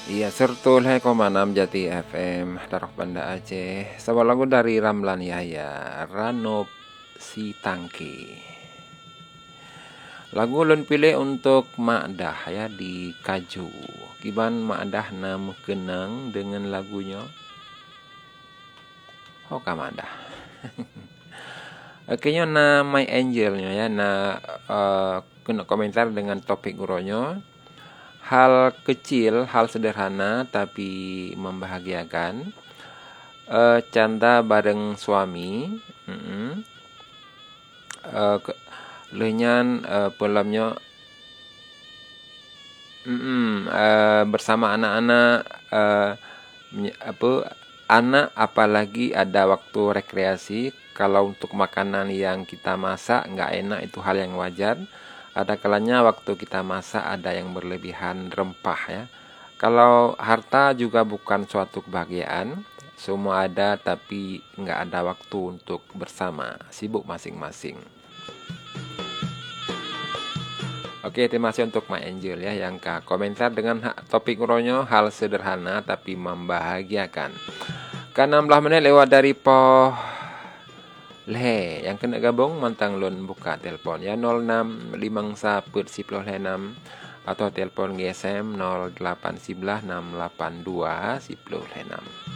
Iya, sertul hai koma 6 Jati FM Darah Banda Aceh. Sebuah lagu dari Ramlan Yahya, Ranop Si Tangki. Lagu ulun pilih untuk Mak Dah ya di Kaju. Giban Mak Dah nam kenang dengan lagunya. Hoka Mak Dah. Kayaknya na My Angelnya ya kena komentar dengan topik guronyo. Hal kecil, hal sederhana tapi membahagiakan. Canda bareng suami. Lenyan pulamnya bersama anak-anak anak, apalagi ada waktu rekreasi. Kalau untuk makanan yang kita masak nggak enak, itu hal yang wajar. Ada kalanya waktu kita masak ada yang berlebihan rempah ya. Kalau harta juga bukan suatu kebahagiaan. Semua ada tapi nggak ada waktu untuk bersama, sibuk masing-masing. Oke, terima kasih untuk My Angel ya yang komentar dengan topik uronyo hal sederhana tapi membahagiakan. Kan 16 menit lewat dari le yang kena gabung mantang lun buka telepon ya 06511006 atau telepon GSM 0811 682 1006.